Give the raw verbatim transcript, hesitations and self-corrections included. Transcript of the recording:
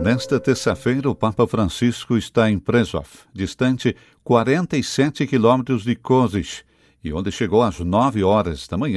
Nesta terça-feira, o Papa Francisco está em Prešov, distante quarenta e sete quilômetros de Košice, e onde chegou às nove horas da manhã